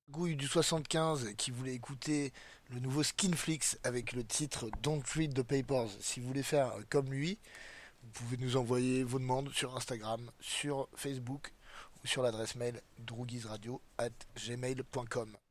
Gouille du 75 qui voulait écouter le nouveau Skinflix avec le titre Don't Read the Papers. Si vous voulez faire comme lui, vous pouvez nous envoyer vos demandes sur Instagram, sur Facebook ou sur l'adresse mail drougizradio@gmail.com.